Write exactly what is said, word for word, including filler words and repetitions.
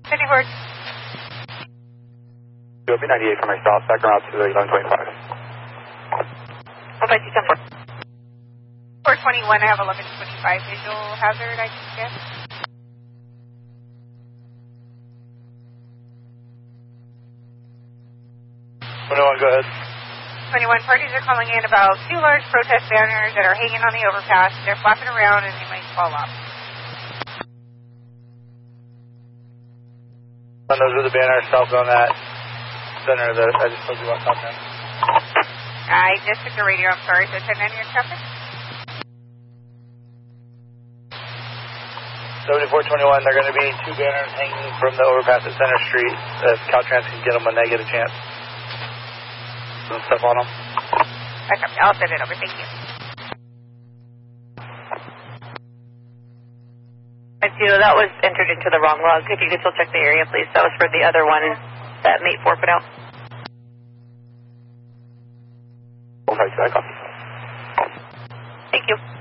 fifty-four. U P ninety-eight for myself, second route to the eleven twenty-five. I'll bet you ten four. four twenty-one, I have eleven twenty-five visual hazard, I can guess. twenty-one, go ahead. twenty-one, parties are calling in about two large protest banners that are hanging on the overpass. They're flapping around and they might fall off. And those are the banners south on that center that I just told you about talking. I just took the radio, I'm sorry, so ten ninety your traffic. seventy-four twenty-one, they're going to be two banners hanging from the overpass at Center Street. If Caltrans can get them when they get a chance. Some stuff on them. Okay, I'll send it over, thank you. I do, that was entered into the wrong log. If you could still check the area, please. That was for the other one that Mate four put out. Okay, back off. Thank you.